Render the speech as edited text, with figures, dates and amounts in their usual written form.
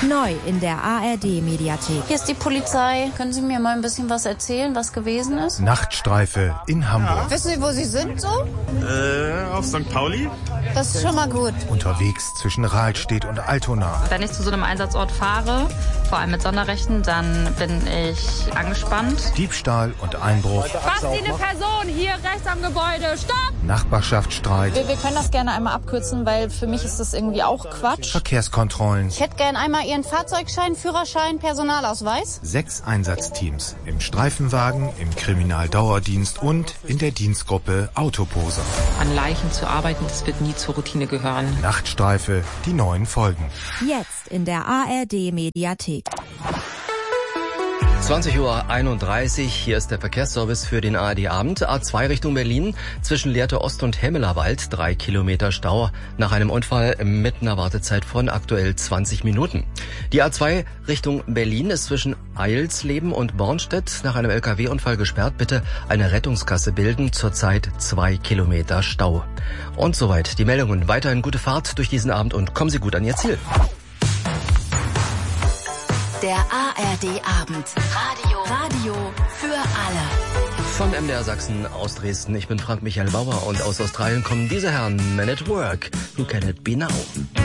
Neu in der ARD-Mediathek. Hier ist die Polizei. Können Sie mir mal ein bisschen was erzählen, was gewesen ist? Nachtstreife in Hamburg. Wissen Sie, wo Sie sind so? Auf St. Pauli. Das ist schon mal gut. Unterwegs zwischen Rahlstedt und Altona. Wenn ich zu so einem Einsatzort fahre, vor allem mit Sonderrechten, dann bin ich angespannt. Diebstahl und Einbruch. Was, die eine Person hier rechts am Gebäude? Stopp! Nachbarschaftsstreit. Wir können das gerne einmal abkürzen, weil für mich ist das irgendwie auch Quatsch. Verkehrskontrollen. Ich hätte gern einmal Ihren Fahrzeugschein, Führerschein, Personalausweis. 6 Einsatzteams. Im Streifenwagen, im Kriminaldauerdienst und in der Dienstgruppe Autopose. An Leichen zu arbeiten, das wird nie zur Routine gehören. Nachtstreife, die neuen Folgen. Jetzt in der ARD-Mediathek. 20:31 Uhr, hier ist der Verkehrsservice für den ARD-Abend. A2 Richtung Berlin, zwischen Lehrte Ost und Hemmelerwald, 3 Kilometer Stau. Nach einem Unfall mit einer Wartezeit von aktuell 20 Minuten. Die A2 Richtung Berlin ist zwischen Eilsleben und Bornstedt nach einem LKW-Unfall gesperrt. Bitte eine Rettungskasse bilden, zurzeit 2 Kilometer Stau. Und soweit die Meldungen. Weiterhin gute Fahrt durch diesen Abend und kommen Sie gut an Ihr Ziel. Der ARD-Abend. Radio für alle. Von MDR Sachsen aus Dresden. Ich bin Frank Michael Bauer und aus Australien kommen diese Herren Men at Work. Who can it be now?